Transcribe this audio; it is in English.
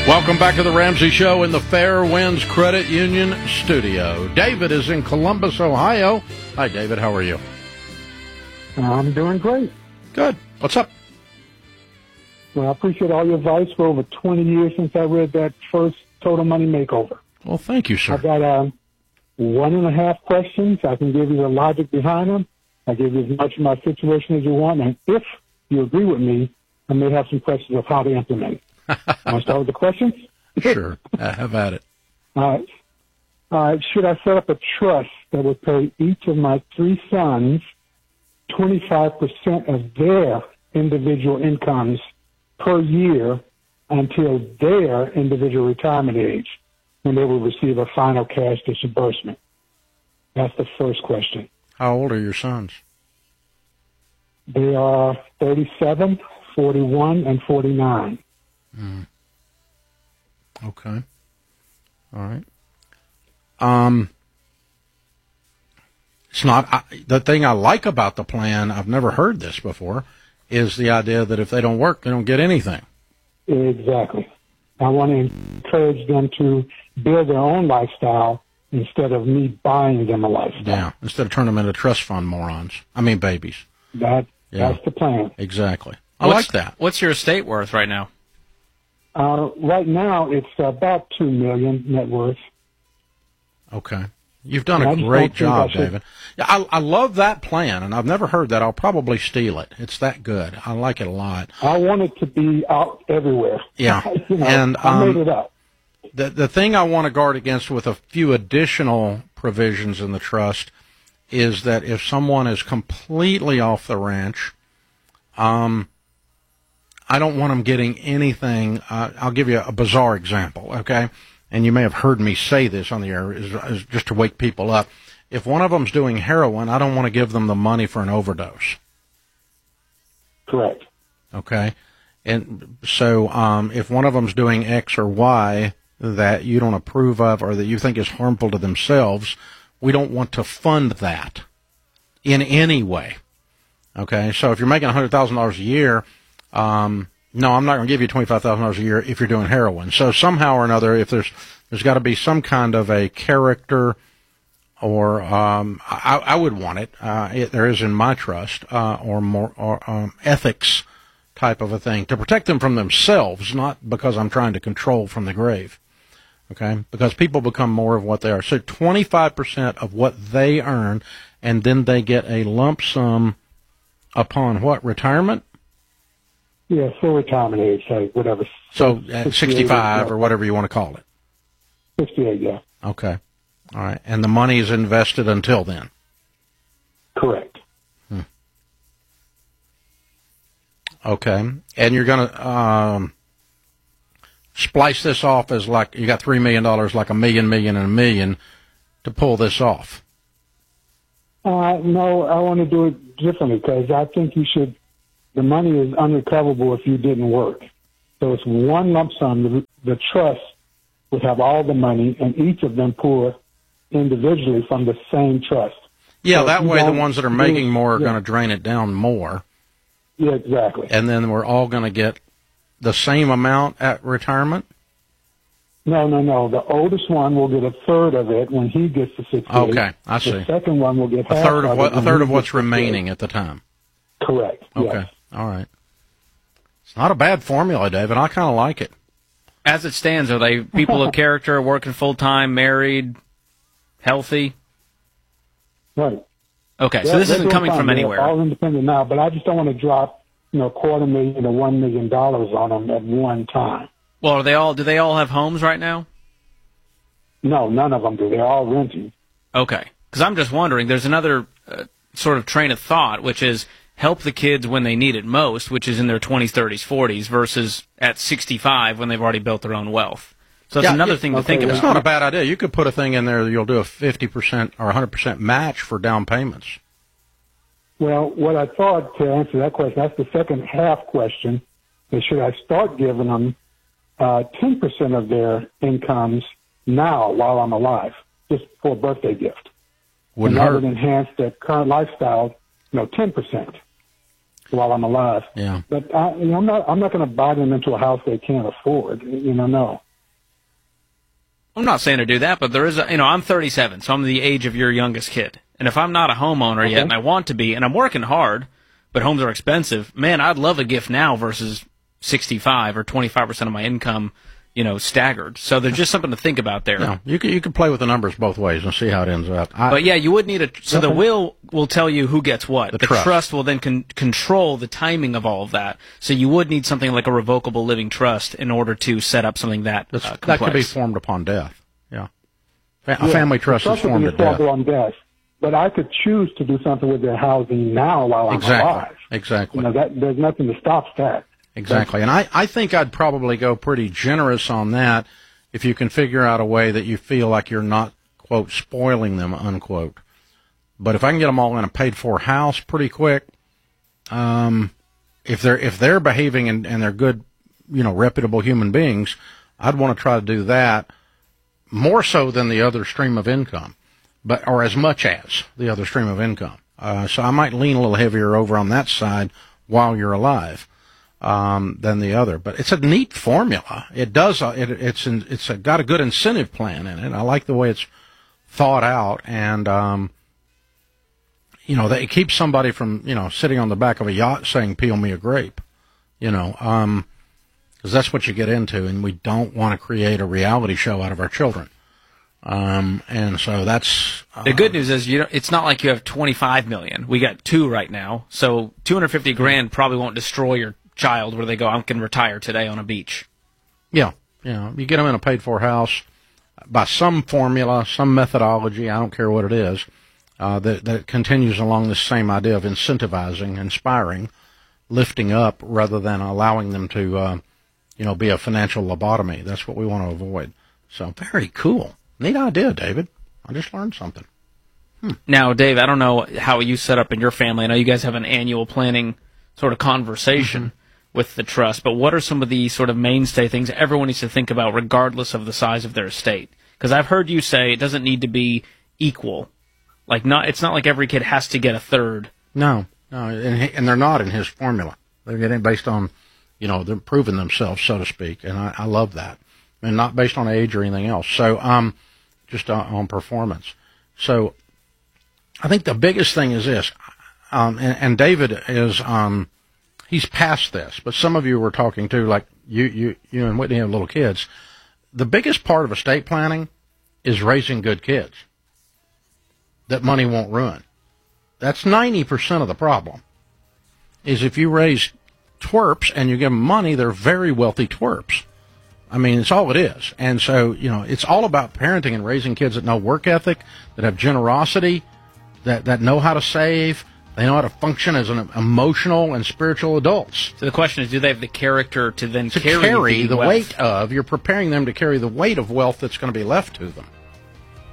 Welcome back to the Ramsey Show in the Fairwinds Credit Union studio. David is in Columbus, Ohio. Hi, David. How are you? I'm doing great. Good. What's up? Well, I appreciate all your advice for over 20 years since I read that first Total Money Makeover. Well, thank you, sir. I've got 1.5 questions. I can give you the logic behind them. I give you as much of my situation as you want. And if you agree with me, I may have some questions of how to implement it. Want to start with the questions? Sure. Have at it. All right. Should I set up a trust that would pay each of my 3 sons 25% of their individual incomes per year until their individual retirement age, when they will receive a final cash disbursement? That's the first question. How old are your sons? They are 37, 41, and 49. Okay. All right. It's not the thing I like about the plan. I've never heard this before. Is the idea that if they don't work, they don't get anything. Exactly. I want to encourage them to build their own lifestyle instead of me buying them a lifestyle. Yeah. Instead of turning them into trust fund morons. I mean, babies. That's the plan. Exactly. I like that. What's your estate worth right now? Right now, it's about $2 million net worth. Okay. You've done a great job, David. Yeah, I love that plan, and I've never heard that. I'll probably steal it. It's that good. I like it a lot. I want it to be out everywhere. Yeah. And I made it up. The thing I want to guard against with a few additional provisions in the trust is that if someone is completely off the ranch, I don't want them getting anything. I'll give you a bizarre example, okay? And you may have heard me say this on the air, is just to wake people up. If one of them's doing heroin, I don't want to give them the money for an overdose. Correct. Okay? And so if one of them's doing X or Y that you don't approve of or that you think is harmful to themselves, we don't want to fund that in any way. Okay? So if you're making $100,000 a year, no, I'm not going to give you $25,000 a year if you're doing heroin. So somehow or another, if there's got to be some kind of a character, or I would want it. There is in my trust, or ethics type of a thing to protect them from themselves, not because I'm trying to control from the grave. Okay, because people become more of what they are. So 25% of what they earn, and then they get a lump sum upon what, retirement? Yeah, full retirement age, say whatever. So at 65 or whatever you want to call it. 68, yeah. Okay. All right. And the money is invested until then? Correct. Okay. And you're going to splice this off as like you got $3 million, like a million, and a million to pull this off? No, I want to do it differently because I think the money is unrecoverable if you didn't work. So it's one lump sum. The trust would have all the money, and each of them pull individually from the same trust. Yeah, so that way the ones that are making more are going to drain it down more. Yeah, exactly. And then we're all going to get the same amount at retirement? No. The oldest one will get a third of it when he gets to 68. Okay, I see. The second one will get half a third of what's remaining at the time. Correct. Okay. Yes. All right. It's not a bad formula, David. I kind of like it. As it stands, are they people of character, working full-time, married, healthy? Right. Okay, so this isn't coming from anywhere. They're all independent now, but I just don't want to drop, $250,000 to $1 million on them at one time. Well, do they all have homes right now? No, none of them do. They're all renting. Okay. Because I'm just wondering, there's another sort of train of thought, which is help the kids when they need it most, which is in their 20s, 30s, 40s, versus at 65 when they've already built their own wealth. So it's another thing to think about. It's not a bad idea. You could put a thing in there that you'll do a 50% or 100% match for down payments. Well, what I thought to answer that question, that's the second half question, is should I start giving them 10% of their incomes now while I'm alive, just for a birthday gift? Wouldn't and hurt. That would enhance their current lifestyle, 10%. while I'm alive. Yeah. But I'm not going to buy them into a house they can't afford. No. I'm not saying to do that, but there is I'm 37, so I'm the age of your youngest kid. And if I'm not a homeowner yet and I want to be, and I'm working hard, but homes are expensive, man, I'd love a gift now versus 65 or 25% of my income, staggered. So there's just something to think about there. Yeah, you can play with the numbers both ways and see how it ends up. But yeah, you would need the will tell you who gets what. The trust will then control the timing of all of that. So you would need something like a revocable living trust in order to set up something that complex. That could be formed upon death. Yeah. A family trust is formed at death. On death. But I could choose to do something with their housing now while I'm alive. Exactly. There's nothing to stop that. Exactly. And I think I'd probably go pretty generous on that if you can figure out a way that you feel like you're not, quote, spoiling them, unquote. But if I can get them all in a paid-for house pretty quick, if they're behaving and they're good, reputable human beings, I'd want to try to do that more so than the other stream of income, or as much as the other stream of income. So I might lean a little heavier over on that side while you're alive. Than the other, but it's a neat formula. It does. It's got a good incentive plan in it. I like the way it's thought out, and that it keeps somebody from sitting on the back of a yacht saying "peel me a grape," because that's what you get into, and we don't want to create a reality show out of our children. And so that's the good news is it's not like you have 25 million. We got 2 right now, so 250 grand probably won't destroy your child where they go, I can retire today on a beach. Yeah. You get them in a paid-for house by some formula, some methodology, I don't care what it is, that continues along this same idea of incentivizing, inspiring, lifting up, rather than allowing them to, be a financial lobotomy. That's what we want to avoid. So very cool. Neat idea, David. I just learned something. Now, Dave, I don't know how you set up in your family. I know you guys have an annual planning sort of conversation with the trust, but what are some of the sort of mainstay things everyone needs to think about regardless of the size of their estate? Because I've heard you say it doesn't need to be equal. It's not like every kid has to get a third. No, and they're not in his formula. They're getting based on, they're proving themselves, so to speak, and I love that. And not based on age or anything else. So, just on performance. So, I think the biggest thing is this, and David is, he's past this, but some of you were talking to, like you and Whitney have little kids. The biggest part of estate planning is raising good kids that money won't ruin. That's 90% of the problem, is if you raise twerps and you give them money, they're very wealthy twerps. I mean, it's all it is. And so, it's all about parenting and raising kids that know work ethic, that have generosity, that know how to save. They know how to function as an emotional and spiritual adults. So the question is, do they have the character to then carry the weight of? You're preparing them to carry the weight of wealth that's going to be left to them.